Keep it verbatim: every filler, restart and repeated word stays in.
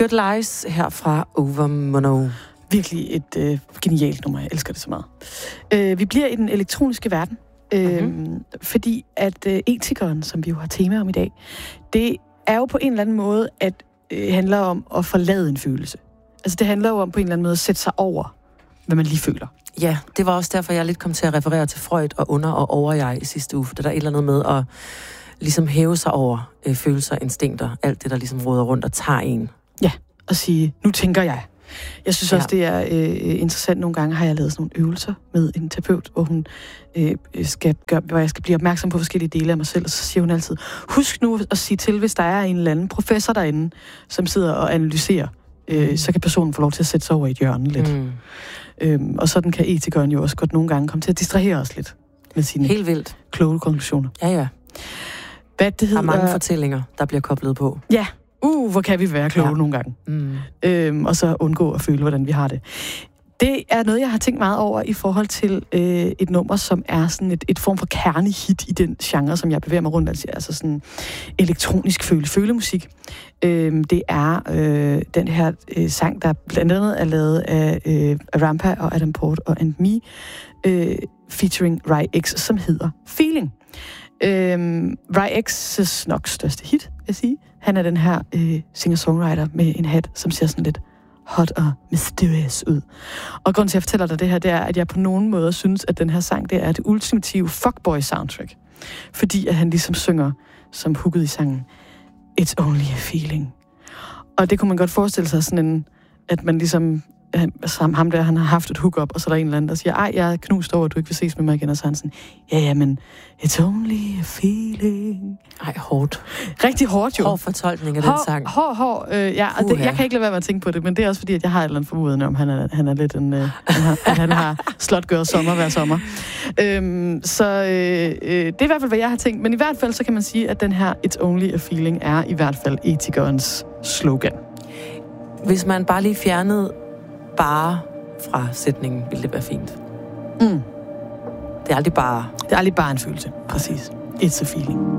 Good Lies her fra Overmono. Virkelig et øh, genialt nummer. Jeg elsker det så meget. Øh, vi bliver i den elektroniske verden, øh, mm-hmm. fordi at øh, etikeren, som vi jo har tema om i dag, det er jo på en eller anden måde, at øh, handler om at forlade en følelse. Altså det handler jo om på en eller anden måde at sætte sig over, hvad man lige føler. Ja, det var også derfor, jeg lidt kom til at referere til Freud og under- og over-jeg i sidste uge. Det er der et eller andet med at ligesom hæve sig over øh, følelser, instinkter, alt det, der ligesom råder rundt og tager en. Ja, og sige, nu tænker jeg. Jeg synes også, ja. det er øh, interessant. Nogle gange har jeg lavet sådan nogle øvelser med en terapeut, hvor hun øh, skal gøre, hvor jeg skal blive opmærksom på forskellige dele af mig selv, og så siger hun altid, husk nu at sige til, hvis der er en eller anden professor derinde, som sidder og analyserer, øh, mm. så kan personen få lov til at sætte sig over i et hjørne lidt. Mm. Øhm, og sådan kan etikeren jo også godt nogle gange komme til at distrahere os lidt med sine helt vildt kloge konklusioner. Ja, ja. Hvad det hedder... Der er mange fortællinger, der bliver koblet på. Ja. Uh, hvor kan vi være kloge ja. nogle gange. Mm. Øhm, og så undgå at føle, hvordan vi har det. Det er noget, jeg har tænkt meget over i forhold til øh, et nummer, som er sådan et, et form for kernehit i den genre, som jeg bevæger mig rundt, altså, altså sådan elektronisk føle, følemusik. Øhm, det er øh, den her øh, sang, der blandt andet er lavet af øh, Rampa og Adam Port og And Me, øh, featuring Rai X, som hedder Feeling. Øhm, Rai X's nok største hit, vil jeg sige. Han er den her øh, singer-songwriter med en hat, som ser sådan lidt hot og mysterious ud. Og grunden til, at jeg fortæller dig det her, det er, at jeg på nogen måde synes, at den her sang, det er det ultimative fuckboy-soundtrack. Fordi at han ligesom synger, som hooket i sangen, It's only a feeling. Og det kunne man godt forestille sig sådan en, at man ligesom, sammen ham der, han har haft et hookup, og så er der en eller anden, der siger, ej, jeg er knust over, at du ikke vil ses med mig igen, og så er han sådan, ja, ja, men it's only a feeling. Ej, hårdt. Rigtig hårdt jo. Hård fortolkning af den hår, sang. Hård, hård, øh, ja, og det, jeg kan ikke lade være med at tænke på det, men det er også fordi, at jeg har et eller andet formodende om, han er, han er lidt en, øh, han har, at han har slotgøret sommer hver sommer. Øhm, så øh, øh, det er i hvert fald, hvad jeg har tænkt, men i hvert fald, så kan man sige, at den her It's only a feeling er i hvert fald etikernes slogan. Hvis man bare lige fjernede bare fra sætningen, ville det være fint. Mm. Det er aldrig bare... Det er aldrig bare en følelse. Præcis. It's a feeling.